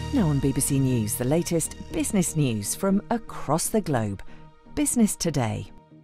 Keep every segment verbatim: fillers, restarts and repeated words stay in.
Now on B B C News, the latest business news from across the globe. Business Today.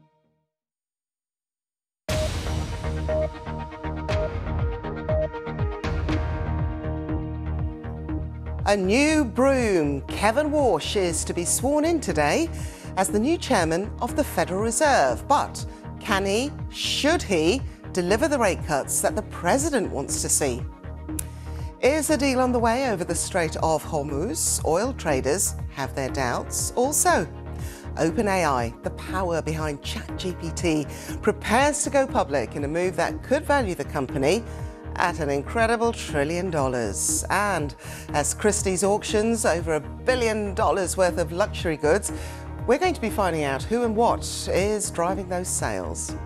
A new broom. Kevin Warsh is to be sworn in today as the new chairman of the Federal Reserve. But can he, should he, deliver the rate cuts that the president wants to see? Is a deal on the way over the Strait of Hormuz? Oil traders have their doubts. Also, OpenAI, the power behind ChatGPT, prepares to go public in a move that could value the company at an incredible trillion dollars. And as Christie's auctions over a billion dollars worth of luxury goods, we're going to be finding out who and what is driving those sales.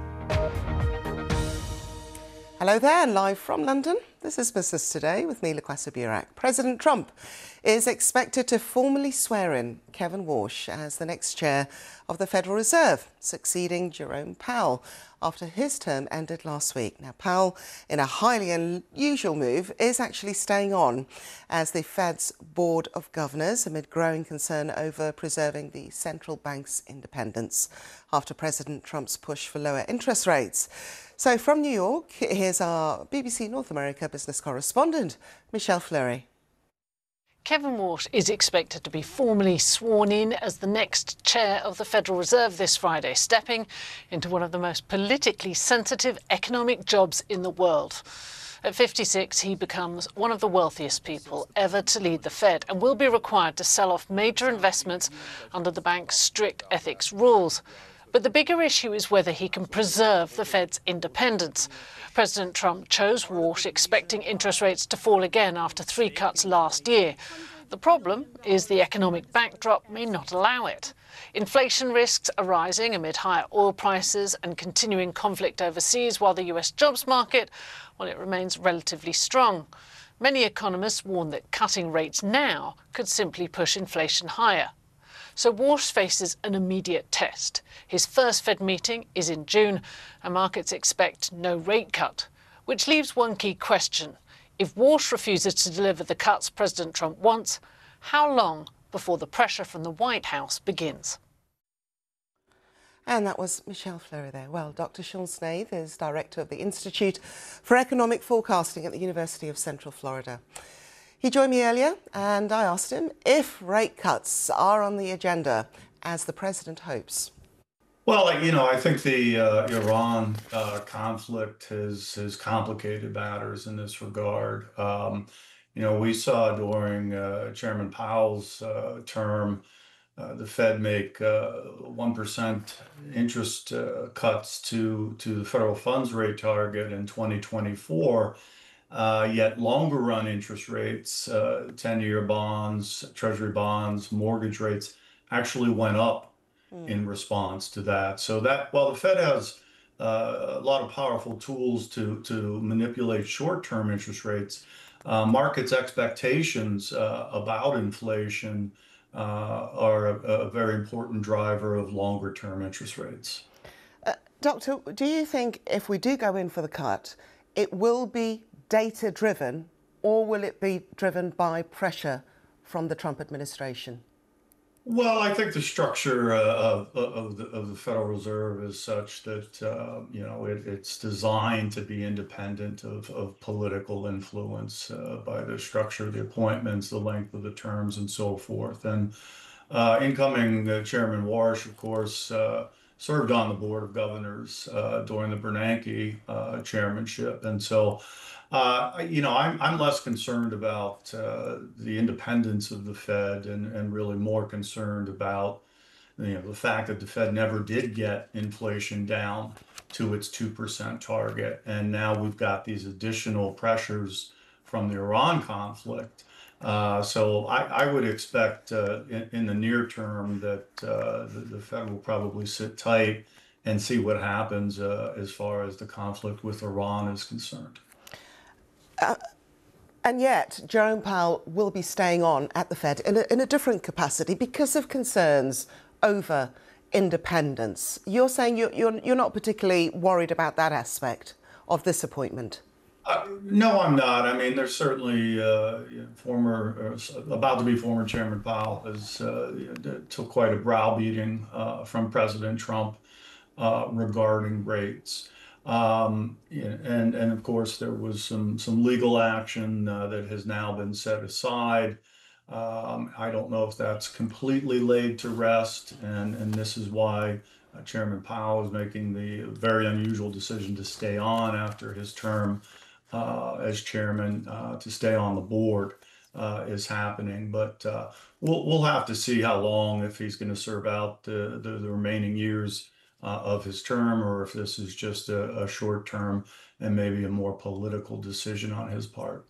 Hello there, live from London. This is Business Today with me, Lakwasa Burak. President Trump is expected to formally swear in Kevin Warsh as the next chair of the Federal Reserve, succeeding Jerome Powell after his term ended last week. Now, Powell, in a highly unusual move, is actually staying on as the Fed's Board of Governors amid growing concern over preserving the central bank's independence after President Trump's push for lower interest rates. So from New York, here's our B B C North America business correspondent, Michelle Fleury. Kevin Warsh is expected to be formally sworn in as the next chair of the Federal Reserve this Friday, stepping into one of the most politically sensitive economic jobs in the world. At fifty-six, he becomes one of the wealthiest people ever to lead the Fed and will be required to sell off major investments under the bank's strict ethics rules. But the bigger issue is whether he can preserve the Fed's independence. President Trump chose Warsh, expecting interest rates to fall again after three cuts last year. The problem is the economic backdrop may not allow it. Inflation risks are rising amid higher oil prices and continuing conflict overseas, while the U S jobs market, well, it remains relatively strong. Many economists warn that cutting rates now could simply push inflation higher. So Warsh faces an immediate test. His first Fed meeting is in June, and markets expect no rate cut, which leaves one key question. If Warsh refuses to deliver the cuts President Trump wants, how long before the pressure from the White House begins? And that was Michelle Fleury there. Well, Doctor Sean Snaith is director of the Institute for Economic Forecasting at the University of Central Florida. He joined me earlier and I asked him if rate cuts are on the agenda, as the president hopes. Well, you know, I think the uh, Iran uh, conflict has, has complicated matters in this regard. Um, you know, we saw during uh, Chairman Powell's uh, term, uh, the Fed make uh, one percent interest uh, cuts to, to the federal funds rate target in twenty twenty-four. Uh, yet longer run interest rates, uh, ten-year bonds, treasury bonds, mortgage rates actually went up mm. in response to that. So that while the Fed has uh, a lot of powerful tools to, to manipulate short-term interest rates, uh, markets' expectations uh, about inflation uh, are a, a very important driver of longer-term interest rates. Uh, Doctor, do you think if we do go in for the cut, it will be data-driven, or will it be driven by pressure from the Trump administration? Well, I think the structure uh, of, of, the, of the Federal Reserve is such that, uh, you know, it, it's designed to be independent of, of political influence uh, by the structure of the appointments, the length of the terms, and so forth. And uh, incoming uh, Chairman Warsh, of course, uh, served on the Board of Governors uh, during the Bernanke uh, chairmanship. And so, Uh, you know, I'm, I'm less concerned about uh, the independence of the Fed and, and really more concerned about, you know, the fact that the Fed never did get inflation down to its two percent target. And now we've got these additional pressures from the Iran conflict. Uh, so I, I would expect uh, in, in the near term that uh, the, the Fed will probably sit tight and see what happens uh, as far as the conflict with Iran is concerned. Uh, and yet, Jerome Powell will be staying on at the Fed in a, in a different capacity because of concerns over independence. You're saying you're, you're, you're not particularly worried about that aspect of this appointment? Uh, no, I'm not. I mean, there's certainly uh, you know, former, uh, about to be former Chairman Powell has uh, you know, took quite a browbeating uh, from President Trump uh, regarding rates. Um, yeah, and and of course, there was some some legal action uh, that has now been set aside. Um, I don't know if that's completely laid to rest, and and this is why uh, Chairman Powell is making the very unusual decision to stay on after his term uh, as chairman, uh, to stay on the board uh, is happening. But uh, we'll we'll have to see how long, if he's going to serve out the, the the remaining years uh, of his term, or if this is just a, a short term and maybe a more political decision on his part.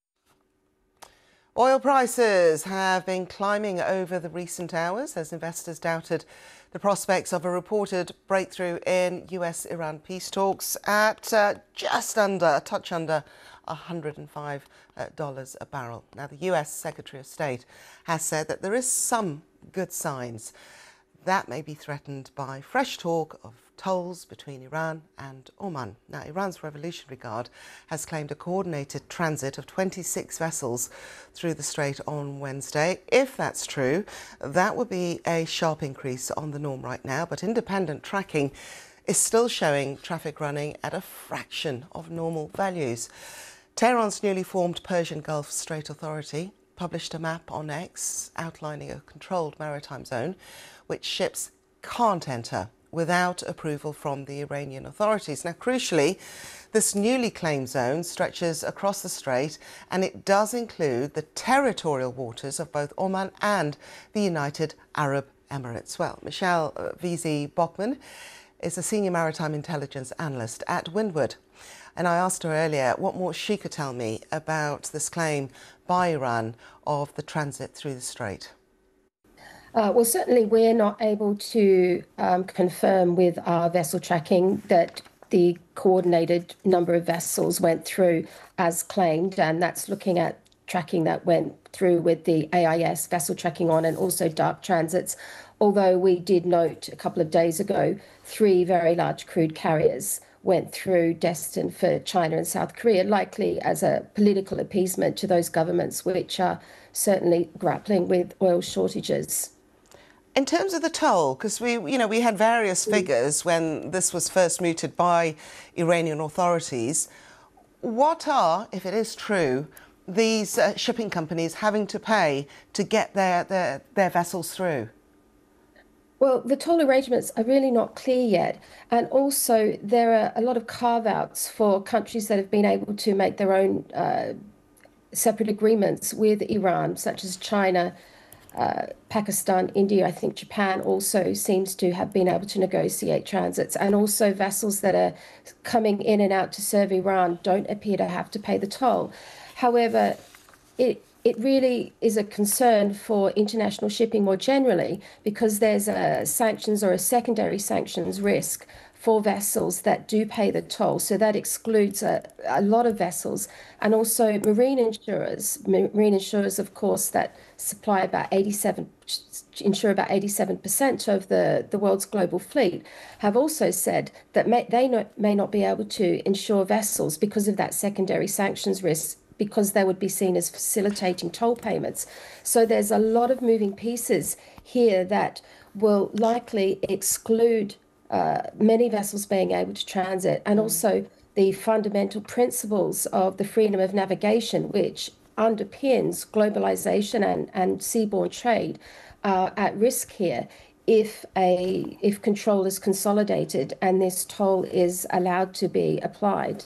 Oil prices have been climbing over the recent hours as investors doubted the prospects of a reported breakthrough in U S Iran peace talks at uh, just under, a touch under one hundred five dollars a barrel. Now, the U S Secretary of State has said that there is some good signs. That may be threatened by fresh talk of tolls between Iran and Oman. Now, Iran's Revolutionary Guard has claimed a coordinated transit of twenty-six vessels through the strait on Wednesday. If that's true, that would be a sharp increase on the norm right now, but independent tracking is still showing traffic running at a fraction of normal values. Tehran's newly formed Persian Gulf Strait Authority published a map on X outlining a controlled maritime zone which ships can't enter without approval from the Iranian authorities. Now, crucially, this newly claimed zone stretches across the strait, and it does include the territorial waters of both Oman and the United Arab Emirates. Well, Michelle Vesey-Bachmann is a senior maritime intelligence analyst at Windward, and I asked her earlier what more she could tell me about this claim by Iran of the transit through the strait. Uh, well, certainly we're not able to um, confirm with our vessel tracking that the coordinated number of vessels went through as claimed, and that's looking at tracking that went through with the A I S vessel tracking on and also dark transits. Although we did note a couple of days ago, three very large crude carriers went through destined for China and South Korea, likely as a political appeasement to those governments which are certainly grappling with oil shortages. In terms of the toll, because we, you know, we had various figures when this was first mooted by Iranian authorities. What are, if it is true, these uh, shipping companies having to pay to get their, their, their vessels through? Well, the toll arrangements are really not clear yet. And also, there are a lot of carve-outs for countries that have been able to make their own uh, separate agreements with Iran, such as China, Uh, Pakistan, India. I think Japan also seems to have been able to negotiate transits, and also vessels that are coming in and out to serve Iran don't appear to have to pay the toll. However, it it really is a concern for international shipping more generally, because there's a sanctions or a secondary sanctions risk for vessels that do pay the toll. So that excludes a, a lot of vessels, and also marine insurers. Marine insurers, of course, that supply about eighty-seven, insure about eighty-seven percent of the, the world's global fleet, have also said that may, they not, may not be able to insure vessels because of that secondary sanctions risk, because they would be seen as facilitating toll payments. So there's a lot of moving pieces here that will likely exclude uh, many vessels being able to transit, and also the fundamental principles of the freedom of navigation, which underpins globalization and, and seaborne trade, are at risk here if a if control is consolidated and this toll is allowed to be applied.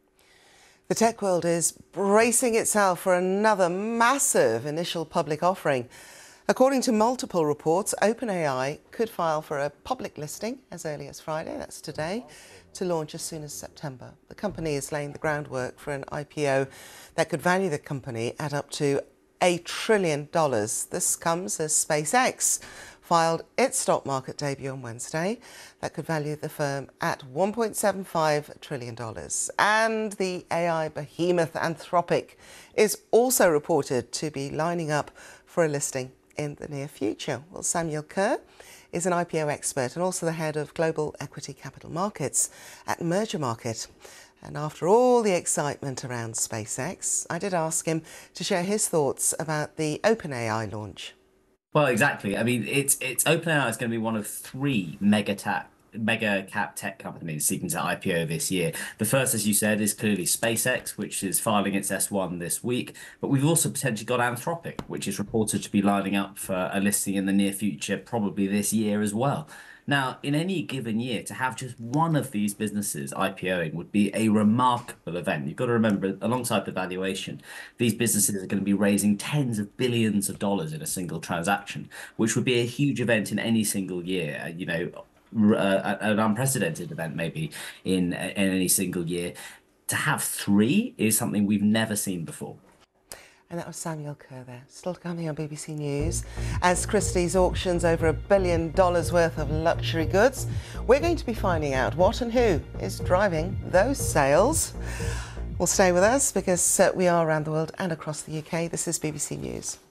The tech world is bracing itself for another massive initial public offering. According to multiple reports, OpenAI could file for a public listing as early as Friday, that's today, to launch as soon as September. The company is laying the groundwork for an I P O that could value the company at up to a trillion dollars. This comes as SpaceX filed its stock market debut on Wednesday. That could value the firm at one point seven five trillion dollars. And the A I behemoth Anthropic is also reported to be lining up for a listing in the near future. Well, Samuel Kerr is an I P O expert and also the head of global equity capital markets at Merger Market. And after all the excitement around SpaceX, I did ask him to share his thoughts about the OpenAI launch. Well, exactly. I mean, it's it's OpenAI is going to be one of three mega tech, mega cap tech companies seeking to I P O this year. The first, as you said, is clearly SpaceX, which is filing its S one this week. But we've also potentially got Anthropic, which is reported to be lining up for a listing in the near future, probably this year as well. Now, in any given year, to have just one of these businesses IPOing would be a remarkable event. You've got to remember, alongside the valuation, these businesses are going to be raising tens of billions of dollars in a single transaction, which would be a huge event in any single year. You know, uh, an unprecedented event maybe in, in any single year. To have three is something we've never seen before. And that was Samuel Kerr there. Still to come here on B B C News. As Christie's auctions over a billion dollars worth of luxury goods, we're going to be finding out what and who is driving those sales. Well, stay with us because uh, we are around the world and across the U K. This is B B C News.